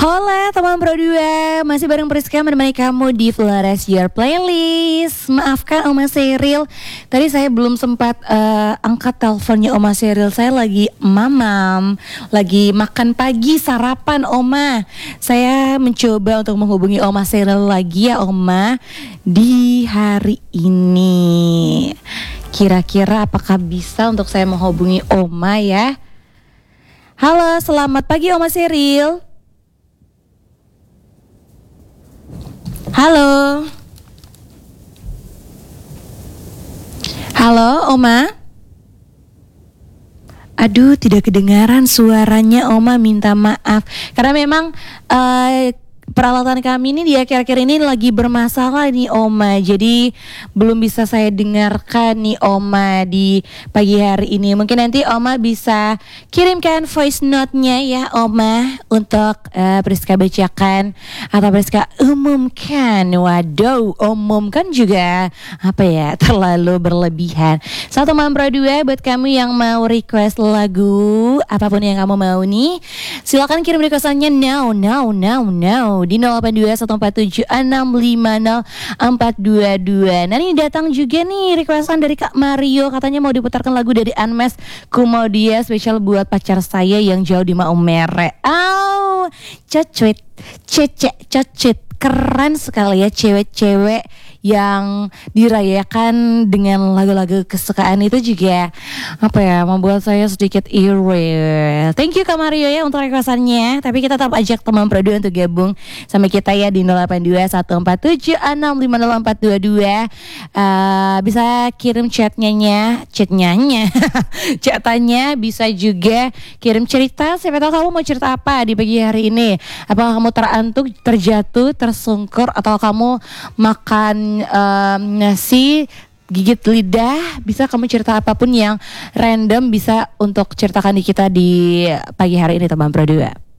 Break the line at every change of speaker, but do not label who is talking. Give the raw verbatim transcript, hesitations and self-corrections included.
Hola teman Pro dua, masih bareng Priska menemani kamu di Flores Your Playlist. Maafkan Oma Seril, tadi saya belum sempat uh, angkat teleponnya Oma Seril. Saya lagi mamam, lagi makan pagi sarapan Oma. Saya mencoba untuk menghubungi Oma Seril lagi ya Oma di hari ini. Kira-kira apakah bisa untuk saya menghubungi Oma ya? Halo, selamat pagi Oma Seril. Halo. Halo, Oma. Aduh, tidak kedengaran suaranya, Oma, minta maaf. Karena memang uh, peralatan kami ini di akhir-akhir ini lagi bermasalah nih Oma. Jadi belum bisa saya dengarkan nih Oma di pagi hari ini. Mungkin nanti Oma bisa kirimkan voice note-nya ya Oma untuk uh, Priska bacakan atau Priska umumkan. Waduh, umumkan juga apa ya, terlalu berlebihan. Satu teman Pro dua buat kamu yang mau request lagu apapun yang kamu mau nih, silakan kirim requestannya now now now now di nol delapan dua satu empat tujuh enam lima nol empat dua dua. Nah ini datang juga nih requestan dari Kak Mario, katanya mau diputarkan lagu dari Unmesh Kumodia spesial buat pacar saya yang jauh di Maumere. Au, cocet, cecek, cocet. Keren sekali ya cewek-cewek yang dirayakan dengan lagu-lagu kesukaan itu juga apa ya, membuat saya sedikit iri. Thank you Kak Mario ya untuk requestannya. Tapi kita tetap ajak teman Pro dua untuk gabung sama kita ya di nol delapan dua satu empat tujuh enam lima nol empat dua dua. uh, Bisa kirim chatnya nya Chatnya nya Chatannya, bisa juga kirim cerita. Siapa tahu kamu mau cerita apa di pagi hari ini. Apakah kamu terantuk, terjatuh, tersungkur, atau kamu makan um, nasi gigit lidah. Bisa kamu cerita apapun yang random, bisa untuk ceritakan di kita di pagi hari ini teman Pro dua.